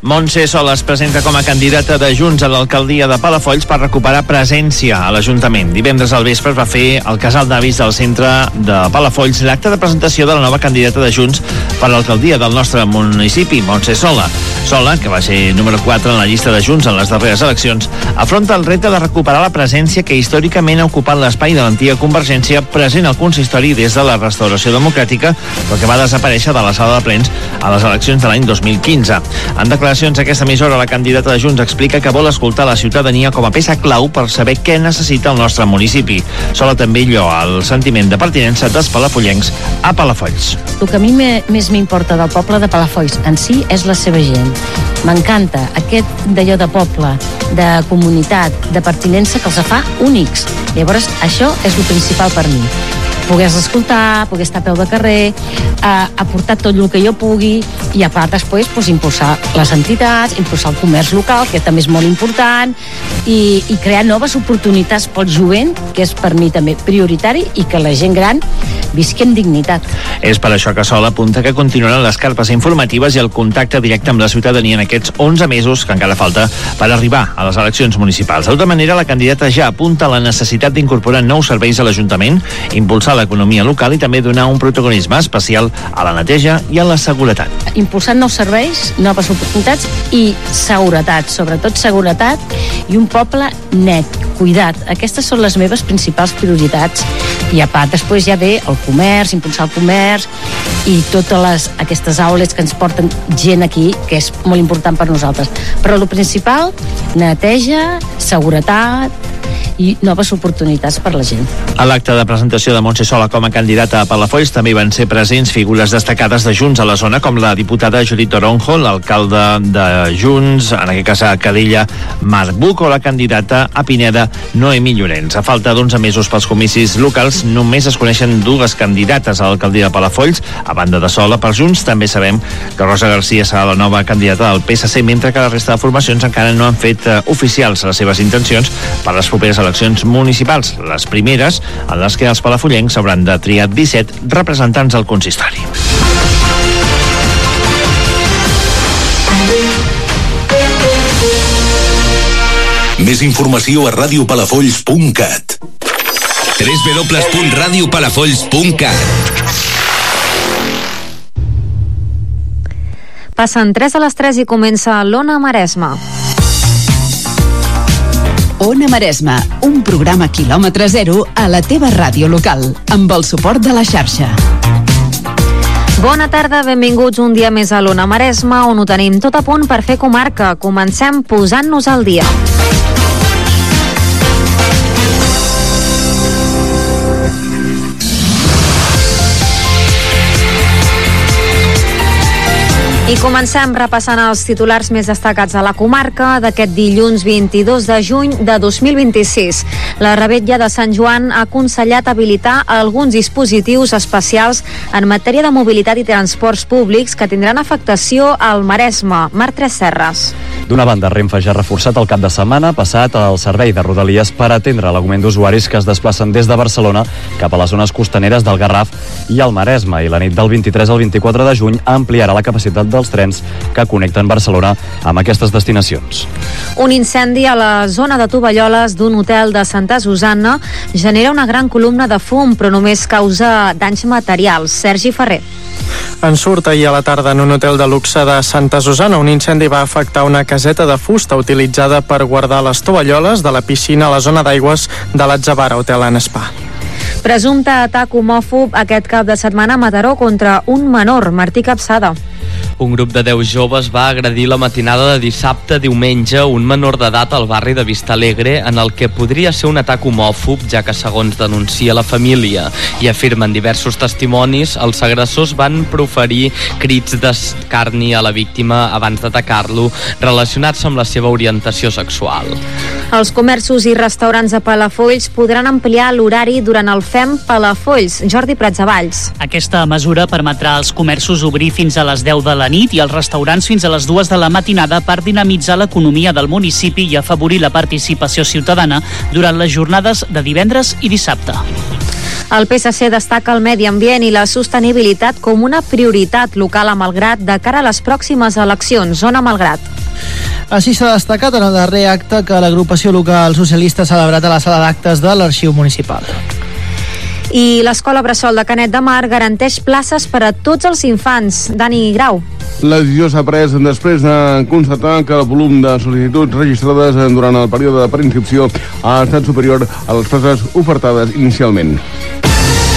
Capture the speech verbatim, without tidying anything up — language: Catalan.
Montse Sola es presenta com a candidata de Junts a l'alcaldia de Palafolls per recuperar presència a l'Ajuntament. Divendres al vespre es va fer al casal d'avis del centre de Palafolls l'acte de presentació de la nova candidata de Junts per l'alcaldia del nostre municipi, Montse Sola. Sola, que va ser número quatre en la llista de Junts en les darreres eleccions, afronta el repte de recuperar la presència que històricament ha ocupat l'espai de l'antiga Convergència present al consistori des de la restauració democràtica, però que va desaparèixer de la sala de plens a les eleccions de l'any dos mil quinze. En declaracions a aquesta emissora, la candidata de Junts explica que vol escoltar la ciutadania com a peça clau per saber què necessita el nostre municipi. Sola també lloa el sentiment de pertinença dels palafollencs a Palafolls. El que a mi més m'importa del poble de Palafolls en si és la seva gent. M'encanta aquest d'allò de poble, de comunitat, de pertinença que els fa únics. Llavors, això és el principal per mi. Poder escoltar, poder estar a peu de carrer, eh, aportar tot el que jo pugui i a part després pues, impulsar les entitats, impulsar el comerç local, que també és molt important, i, i crear noves oportunitats pel jovent, que és per mi també prioritari, i que la gent gran visqui amb dignitat. És per això que Sola apunta que continuaran les carpes informatives i el contacte directe amb la ciutadania en aquests onze mesos que encara falta per arribar a les eleccions municipals. De tota manera, la candidata ja apunta a la necessitat d'incorporar nous serveis a l'Ajuntament, impulsar l'economia local i també donar un protagonisme especial a la neteja i a la seguretat. Impulsant nous serveis, noves oportunitats i seguretat, sobretot seguretat i un poble net, cuidat. Aquestes són les meves principals prioritats. I a part, després ja ve el comerç, impulsar el comerç i totes les, aquestes aules que ens porten gent aquí, que és molt important per nosaltres. Però el principal, neteja, seguretat i noves oportunitats per la gent. A l'acte de presentació de Montse Sola com a candidata a Palafolls també van ser presents figures destacades de Junts a la zona, com la diputada Judit Toronjo, l'alcalde de Junts, en aquest cas a Cadella, Marc Buch, o la candidata a Pineda, Noemí Llorenç. A falta d'onze mesos pels comicis locals, només es coneixen dues candidates a l'alcaldia de Palafolls. A banda de Sola, per Junts, també sabem que Rosa Garcia serà la nova candidata del P S C, mentre que la resta de formacions encara no han fet uh, oficials les seves intencions per les properes eleccions municipals, les primeres en les que els palafollencs hauran de triar disset representants al consistori. Més informació a radiopalafolls punt cat. w w w punt radiopalafolls punt cat. Passen tres a les tres i comença l'Ona Maresma. Ona Maresma, un programa quilòmetre zero a la teva ràdio local, amb el suport de la xarxa. Bona tarda, benvinguts un dia més a l'Ona Maresma, on ho tenim tot a punt per fer comarca. Comencem posant-nos al dia. I comencem repassant els titulars més destacats a la comarca d'aquest dilluns vint-i-dos de juny de dos mil vint-i-sis. La Revetlla de Sant Joan ha aconsellat habilitar alguns dispositius especials en matèria de mobilitat i transports públics que tindran afectació al Maresme. Marc Tres Serres. D'una banda, Renfe ja ha reforçat el cap de setmana passat el servei de Rodalies per atendre l'augment d'usuaris que es desplacen des de Barcelona cap a les zones costaneres del Garraf i el Maresme, i la nit del vint-i-tres al vint-i-quatre de juny ampliarà la capacitat dels trens que connecten Barcelona amb aquestes destinacions. Un incendi a la zona de Tovalloles d'un hotel de Santa Susanna genera una gran columna de fum, però només causa danys materials. Sergi Ferrer. En surt ahir a la tarda en un hotel de luxe de Santa Susanna. Un incendi va afectar una caseta de fusta utilitzada per guardar les tovalloles de la piscina a la zona d'aigües de l'Atzavara Hotel and Spa. Presumpte atac homòfob aquest cap de setmana a Mataró contra un menor. Martí Capçada. Un grup de deu joves va agredir la matinada de dissabte a diumenge un menor d'edat al barri de Vistalegre, en el que podria ser un atac homòfob, ja que, segons denuncia la família i afirmen diversos testimonis, els agressors van proferir crits d'escarni a la víctima abans d'atacar-lo, relacionats amb la seva orientació sexual. Els comerços i restaurants a Palafolls podran ampliar l'horari durant el FEM Palafolls. Jordi Pratsavalls. Aquesta mesura permetrà als comerços obrir fins a les deu de la nit i els restaurants fins a les dues de la matinada per dinamitzar l'economia del municipi i afavorir la participació ciutadana durant les jornades de divendres i dissabte. El P S C destaca el medi ambient i la sostenibilitat com una prioritat local a Malgrat de cara a les pròximes eleccions. Zona Malgrat. Així s'ha destacat en el darrer acte que l'agrupació local socialista ha celebrat a la sala d'actes de l'Arxiu Municipal. I l'Escola Bressol de Canet de Mar garanteix places per a tots els infants. Dani Grau. La decisió s'ha pres després de constatar que el volum de sol·licituds registrades durant el període de preinscripció ha estat superior a les places ofertades inicialment.